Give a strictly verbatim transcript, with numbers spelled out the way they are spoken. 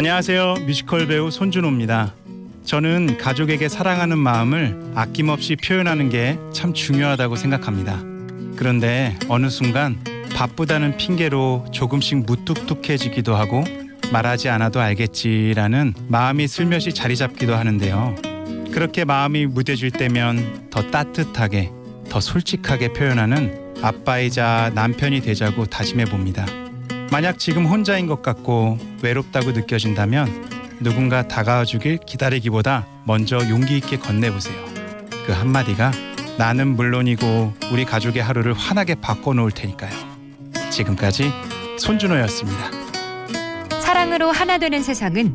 안녕하세요. 뮤지컬 배우 손준호입니다. 저는 가족에게 사랑하는 마음을 아낌없이 표현하는 게 참 중요하다고 생각합니다. 그런데 어느 순간 바쁘다는 핑계로 조금씩 무뚝뚝해지기도 하고 말하지 않아도 알겠지라는 마음이 슬며시 자리 잡기도 하는데요. 그렇게 마음이 무뎌질 때면 더 따뜻하게, 더 솔직하게 표현하는 아빠이자 남편이 되자고 다짐해 봅니다. 만약 지금 혼자인 것 같고 외롭다고 느껴진다면 누군가 다가와 주길 기다리기보다 먼저 용기 있게 건네보세요. 그 한마디가 나는 물론이고 우리 가족의 하루를 환하게 바꿔놓을 테니까요. 지금까지 손준호였습니다. 사랑으로 하나 되는 세상은